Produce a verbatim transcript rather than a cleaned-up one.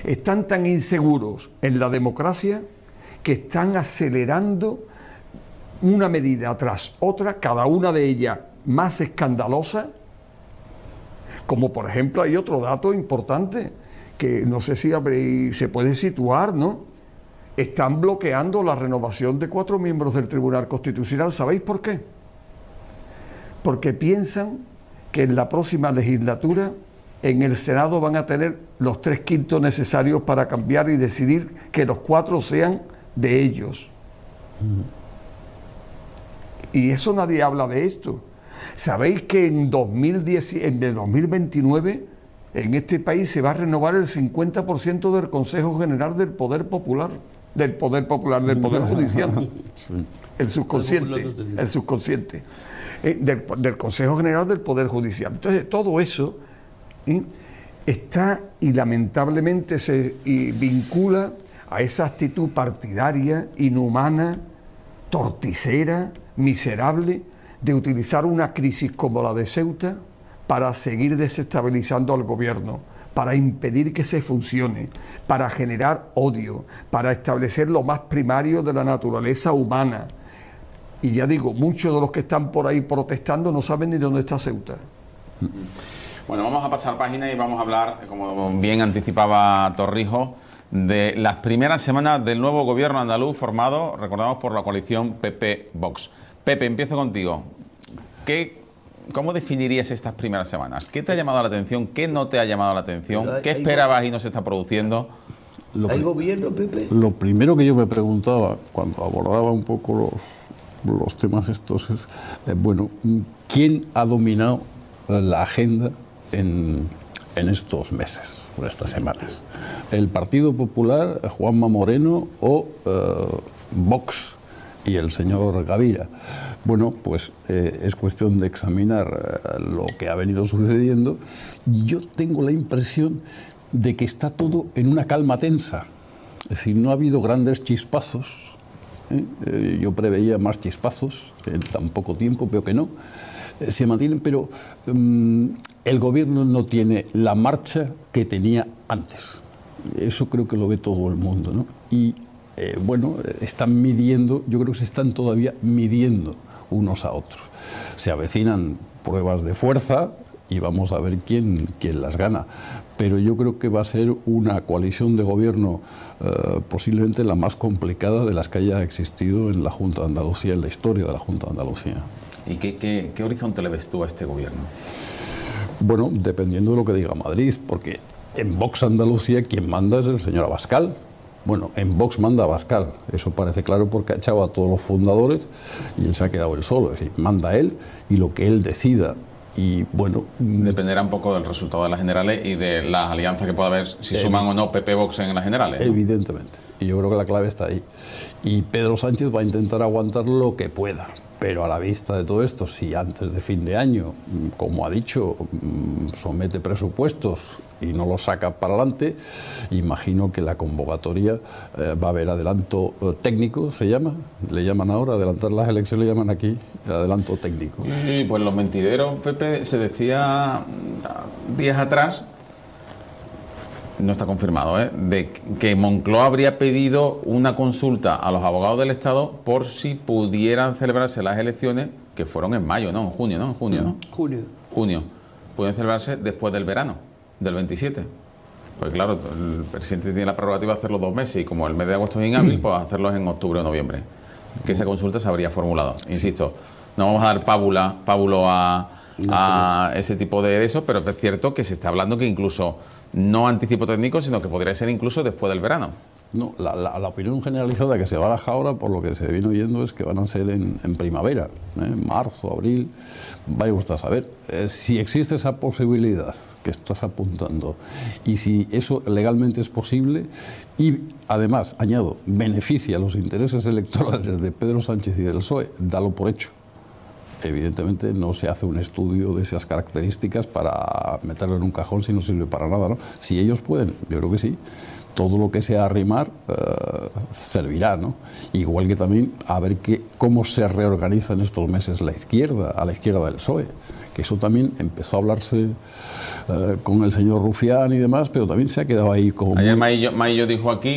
están tan inseguros en la democracia que están acelerando una medida tras otra, cada una de ellas más escandalosa, como por ejemplo hay otro dato importante que no sé si abre, se puede situar, ¿no? Están bloqueando la renovación de cuatro miembros del Tribunal Constitucional. ¿Sabéis por qué? Porque piensan que en la próxima legislatura en el Senado van a tener los tres quintos necesarios para cambiar y decidir que los cuatro sean de ellos. Mm. Y eso nadie habla de esto. ¿Sabéis que en, dos mil diez, en el dos mil veintinueve en este país se va a renovar el cincuenta por ciento del Consejo General del Poder Popular? Del Poder Popular, del Poder Judicial. Sí. El subconsciente. El subconsciente. Eh, del, del Consejo General del Poder Judicial. Entonces, todo eso ¿eh? está y lamentablemente se y vincula a esa actitud partidaria, inhumana, torticera, miserable, de utilizar una crisis como la de Ceuta para seguir desestabilizando al gobierno, para impedir que se funcione, para generar odio, para establecer lo más primario de la naturaleza humana. Y ya digo, muchos de los que están por ahí protestando no saben ni dónde está Ceuta. Bueno, vamos a pasar página y vamos a hablar, como bien anticipaba Torrijos, de las primeras semanas del nuevo gobierno andaluz formado, recordamos, por la coalición P P-Vox. Pepe, empiezo contigo. ¿Qué, ¿Cómo definirías estas primeras semanas? ¿Qué te ha llamado la atención? ¿Qué no te ha llamado la atención? ¿Qué esperabas y no se está produciendo? ¿Hay gobierno, Pepe? Lo primero que yo me preguntaba cuando abordaba un poco los, los temas estos es, eh, bueno, ¿quién ha dominado la agenda en, en estos meses, en estas semanas? ¿El Partido Popular, Juanma Moreno o eh, Vox y el señor Gavira? Bueno, pues eh, es cuestión de examinar eh, lo que ha venido sucediendo. Yo tengo la impresión de que está todo en una calma tensa. Es decir, no ha habido grandes chispazos. ¿eh? Eh, yo preveía más chispazos en tan poco tiempo, veo que no. Eh, se mantienen, pero um, el gobierno no tiene la marcha que tenía antes. Eso creo que lo ve todo el mundo, ¿no? Y Eh, bueno, están midiendo, yo creo que se están todavía midiendo unos a otros. Se avecinan pruebas de fuerza y vamos a ver quién, quién las gana. Pero yo creo que va a ser una coalición de gobierno eh, posiblemente la más complicada de las que haya existido en la Junta de Andalucía, en la historia de la Junta de Andalucía. ¿Y qué, qué, qué horizonte le ves tú a este gobierno? Bueno, dependiendo de lo que diga Madrid, porque en Vox Andalucía quien manda es el señor Abascal. Bueno, en Vox manda Abascal, eso parece claro porque ha echado a todos los fundadores y él se ha quedado él solo, es decir, manda él y lo que él decida. Y bueno, dependerá un poco del resultado de las generales y de las alianzas que pueda haber, si suman o no P P-Vox en las generales, ¿no? Evidentemente, y yo creo que la clave está ahí. Y Pedro Sánchez va a intentar aguantar lo que pueda, pero a la vista de todo esto, si antes de fin de año, como ha dicho, somete presupuestos y no lo saca para adelante, imagino que la convocatoria eh, va a haber adelanto eh, técnico, se llama, le llaman ahora, adelantar las elecciones, le llaman aquí adelanto técnico. Y pues los mentideros, Pepe, se decía días atrás, no está confirmado, ¿eh?, de que Moncloa habría pedido una consulta a los abogados del Estado por si pudieran celebrarse las elecciones, que fueron en mayo, no, en junio, ¿no? En junio, ¿no? Junio. Junio. Pueden celebrarse después del verano, del veintisiete. Pues claro, el presidente tiene la prerrogativa de hacerlo dos meses y como el mes de agosto es inhábil, pues hacerlos en octubre o noviembre. Que esa consulta se habría formulado. Insisto, no vamos a dar pábula, pábulo a, a ese tipo de eso, pero es cierto que se está hablando que incluso no anticipo técnico, sino que podría ser incluso después del verano. No, la, la, la opinión generalizada que se baraja ahora, por lo que se viene oyendo, es que van a ser en, en primavera, ¿eh? Marzo, abril, vaya usted a saber. Eh, si existe esa posibilidad que estás apuntando y si eso legalmente es posible y además, añado, beneficia los intereses electorales de Pedro Sánchez y del P S O E, dalo por hecho. Evidentemente no se hace un estudio de esas características para meterlo en un cajón si no sirve para nada, ¿no? Si ellos pueden, yo creo que sí. todo lo que sea arrimar eh, servirá, ¿no? Igual que también a ver qué, cómo se reorganiza en estos meses la izquierda, a la izquierda del P S O E, que eso también empezó a hablarse eh, con el señor Rufián y demás, pero también se ha quedado ahí como... Ayer muy... Maillo, Maillo dijo aquí